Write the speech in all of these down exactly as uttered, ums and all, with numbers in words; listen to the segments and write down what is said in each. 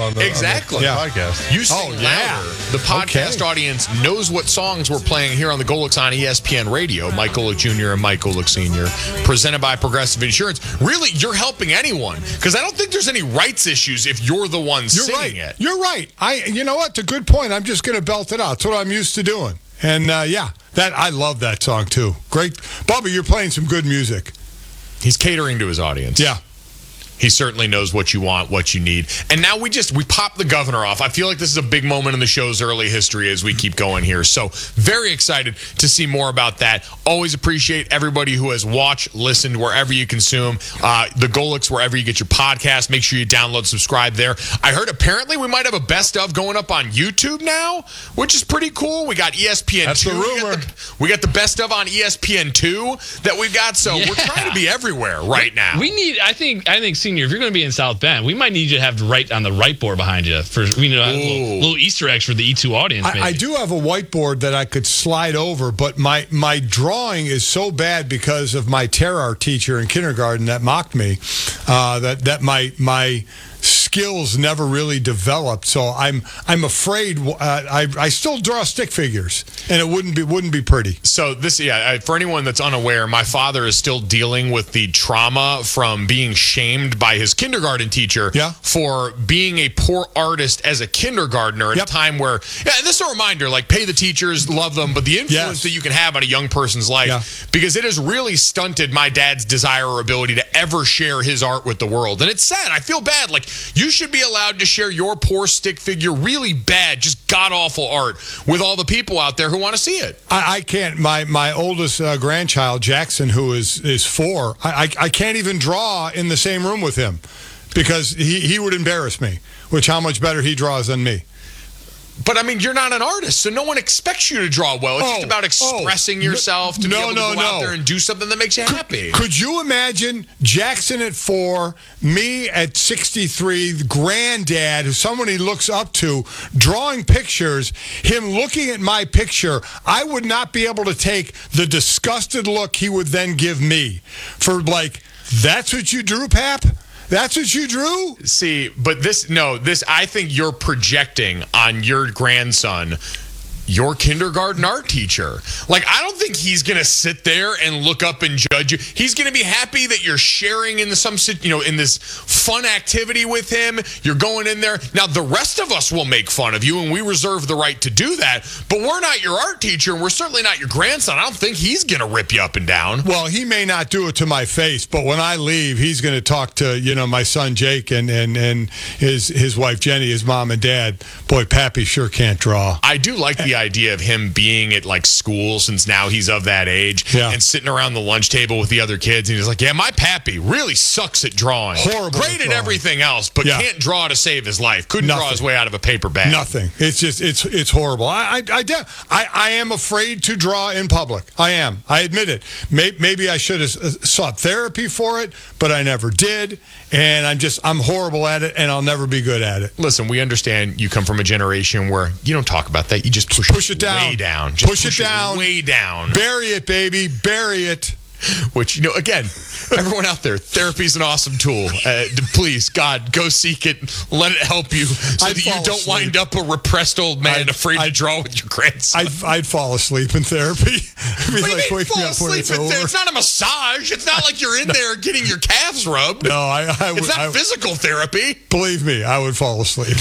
on the, exactly. on the yeah. podcast. You sing Oh, louder. yeah. The podcast Okay. audience knows what songs we're playing here on the Golix on E S P N Radio. Mike Golick Junior and Mike Golick Senior, presented by Progressive Insurance. Really, you're helping anyone because I don't think there's any rights issues if you're the one You're singing right. it. You're right. I. You know what? It's a good point. I'm just going to belt it out. That's what I'm used to doing. And uh, yeah, that I love that song too. Great, Bubba. You're playing some good music. He's catering to his audience. Yeah. He certainly knows what you want, what you need. And now we just, we pop the governor off. I feel like this is a big moment in the show's early history as we keep going here. So very excited to see more about that. Always appreciate everybody who has watched, listened, wherever you consume. Uh, the Golix, wherever you get your podcast. Make sure you download, subscribe there. I heard apparently we might have a best of going up on YouTube now, which is pretty cool. We got E S P N That's two. the We got rumor. the, we got the best of on E S P N two that we've got. So Yeah. we're trying to be everywhere right now. We need, I think, I think, Senior, if you're going to be in South Bend, we might need you to have right on the right board behind you for we know a little, little Easter eggs for the E two audience. Maybe. I, I do have a whiteboard that I could slide over, but my, my drawing is so bad because of my terror art teacher in kindergarten that mocked me uh, that that my my skills never really developed. So I'm I'm afraid uh, I I still draw stick figures, and it wouldn't be wouldn't be pretty. So this, yeah, for anyone that's unaware, my father is still dealing with the trauma from being shamed by his kindergarten teacher Yeah. for being a poor artist as a kindergartner at Yep. a time where, yeah, this is a reminder, like pay the teachers, love them, but the influence Yes. that you can have on a young person's life, Yeah. because it has really stunted my dad's desire or ability to ever share his art with the world. And it's sad. I feel bad. Like, you should be allowed to share your poor stick figure, really bad, just god-awful art with all the people out there who want to see it. I, I can't. My my oldest uh, grandchild Jackson, who is is four, I, I I can't even draw in the same room with him because he he would embarrass me. Which how much better he draws than me. But, I mean, you're not an artist, so no one expects you to draw well. It's Oh, just about expressing oh, yourself to no, be able to no, go out no. there and do something that makes you happy. Could you imagine Jackson at four, me at sixty-three, the granddad, who someone he looks up to, drawing pictures, him looking at my picture? I would not be able to take the disgusted look he would then give me for like, that's what you drew, Pap? That's what you drew? See, but this, no, this, I think you're projecting on your grandson, your kindergarten art teacher. Like, I don't think he's going to sit there and look up and judge you. He's going to be happy that you're sharing in some, you know, in this fun activity with him. You're going in there. Now, the rest of us will make fun of you, and we reserve the right to do that. But we're not your art teacher, and we're certainly not your grandson. I don't think he's going to rip you up and down. Well, he may not do it to my face, but when I leave, he's going to talk to, you know, my son Jake and, and, and his his wife Jenny, his mom and dad. Boy, Pappy sure can't draw. I do like the idea of him being at like school, since now he's of that age, Yeah. and sitting around the lunch table with the other kids, and he's like, yeah, my pappy really sucks at drawing. Horrible Great at at drawing. everything else, but Yeah. can't draw to save his life. Couldn't draw Nothing. his way out of a paper bag. Nothing. It's just it's it's horrible. I I, I de- I I am afraid to draw in public. I am. I admit it. Maybe, maybe I should have sought therapy for it, but I never did. And I'm just I'm horrible at it, and I'll never be good at it. Listen, we understand you come from a generation where you don't talk about that. You just push, Push it down. way down. Just Push it down. way down. Bury it, baby. Bury it. Which, you know, again, everyone out there, therapy is an awesome tool. Uh, please, God, go seek it. Let it help you so I'd that you fall don't asleep. wind up a repressed old man I'd- afraid to I'd- draw with your grandson. I'd, I'd fall asleep in therapy. Be What do you like, mean wake fall me up when asleep it's in there? over. It's not a massage. It's not like you're in there getting your calves rubbed. No, I, I would. It's not I, physical therapy. believe me, I would fall asleep.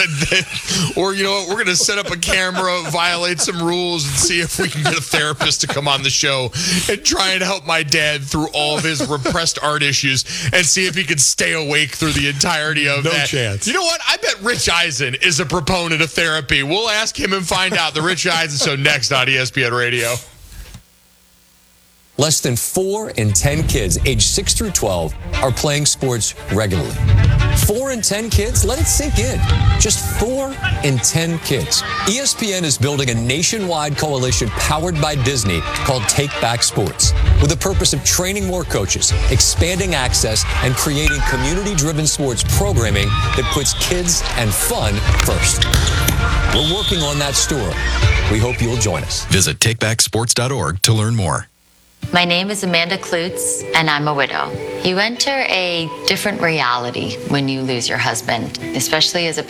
Or, you know what, we're going to set up a camera, violate some rules, and see if we can get a therapist to come on the show and try and help my dad through all of his repressed art issues and see if he can stay awake through the entirety of No that. chance. You know what? I bet Rich Eisen is a proponent of therapy. We'll ask him and find out. The Rich Eisen Show next on E S P N Radio. Less than four in ten kids aged six through twelve are playing sports regularly. Four in ten kids? Let it sink in. Just four in ten kids. E S P N is building a nationwide coalition powered by Disney called Take Back Sports, with the purpose of training more coaches, expanding access, and creating community-driven sports programming that puts kids and fun first. We're working on that story. We hope you'll join us. Visit take back sports dot org to learn more. My name is Amanda Klutz, and I'm a widow. You enter a different reality when you lose your husband, especially as a